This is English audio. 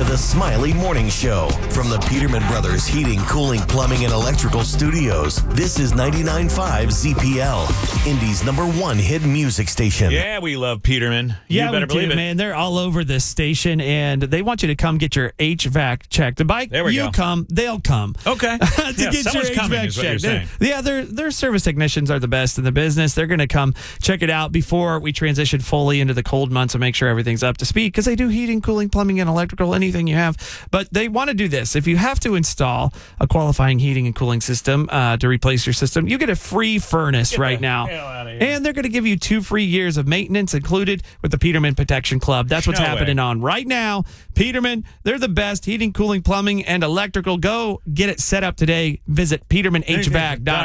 to the Smiley Morning Show from the Peterman Brothers Heating, Cooling, Plumbing, and Electrical Studios. This is 99.5 ZPL, Indy's #1 hit music station. Yeah, we love Peterman. Yeah, you better we do, believe it. man. They're all over this station, and they want you to come get your HVAC checked. The bike, There we you go. come, they'll come. Okay. to Yeah, get your someone's coming HVAC is what you're checked. saying. Their service technicians are the best in the business. They're going to come check it out before we transition fully into the cold months and make sure everything's up to speed, because they do heating, cooling, plumbing, and electrical, anything you have. But they want to do this. If you have to install a qualifying heating and cooling system to replace your system, you get a free furnace right now. hell outta here. And they're going to give you 2 free years of maintenance included with the Peterman Protection Club. That's what's No happening way. on right now. Peterman, they're the best heating, cooling, plumbing, and electrical. Go get it set up today. Visit petermanhvac.com.